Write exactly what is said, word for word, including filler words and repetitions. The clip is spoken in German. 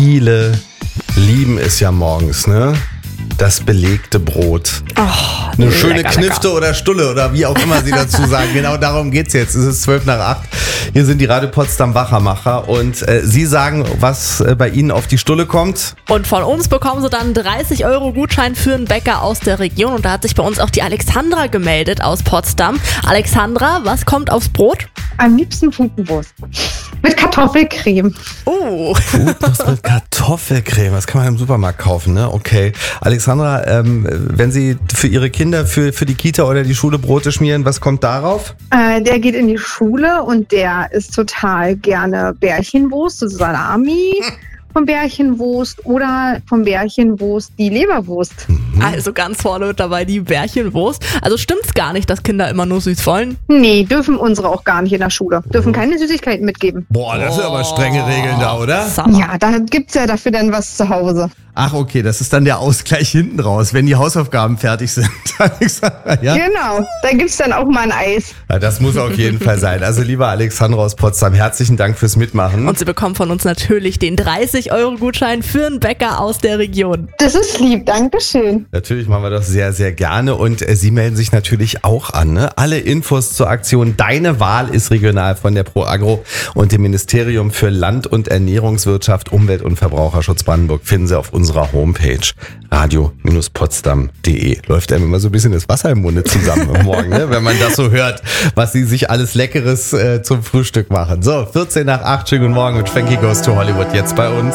viele lieben es ja morgens, ne? Das belegte Brot. Oh, Eine schöne lecker, Knifte lecker. oder Stulle oder wie auch immer Sie dazu sagen. Genau darum geht's jetzt. Es ist zwölf nach acht. Hier sind die Radio Potsdam Wachermacher und äh, Sie sagen, was äh, bei Ihnen auf die Stulle kommt. Und von uns bekommen Sie dann dreißig Euro Gutschein für einen Bäcker aus der Region. Und da hat sich bei uns auch die Alexandra gemeldet aus Potsdam. Alexandra, was kommt aufs Brot? Am liebsten Putenwurst. Mit Kartoffelcreme. Oh. Putenwurst mit Kartoffelcreme. Das kann man im Supermarkt kaufen, ne? Okay. Alexandra, ähm, wenn Sie für Ihre Kinder, für, für die Kita oder die Schule Brote schmieren, was kommt darauf? Äh, der geht in die Schule und der isst total gerne Bärchenwurst, so Salami vom Bärchenwurst oder vom Bärchenwurst die Leberwurst. Also ganz vorne mit dabei die Bärchenwurst. Also stimmt's gar nicht, dass Kinder immer nur süß wollen? Nee, dürfen unsere auch gar nicht in der Schule. Dürfen keine Süßigkeiten mitgeben. Boah, das sind aber strenge Regeln da, oder? Summer. Ja, da gibt's ja dafür dann was zu Hause. Ach, okay, das ist dann der Ausgleich hinten raus, wenn die Hausaufgaben fertig sind. Alexandra, ja? Genau, da gibt's dann auch mal ein Eis. Ja, das muss auf jeden Fall sein. Also lieber Alexandra aus Potsdam, herzlichen Dank fürs Mitmachen. Und Sie bekommen von uns natürlich den dreißig Euro Gutschein für einen Bäcker aus der Region. Das ist lieb, Dankeschön. Natürlich machen wir das sehr, sehr gerne und äh, Sie melden sich natürlich auch an. Ne? Alle Infos zur Aktion Deine Wahl ist regional von der ProAgro und dem Ministerium für Land- und Ernährungswirtschaft, Umwelt- und Verbraucherschutz Brandenburg finden Sie auf unserer Homepage radio potsdam punkt de. Läuft einem immer so ein bisschen das Wasser im Munde zusammen am Morgen, ne? Wenn man das so hört, was Sie sich alles Leckeres äh, zum Frühstück machen. So, vierzehn nach acht, schönen guten Morgen und Frankie Goes to Hollywood jetzt bei uns.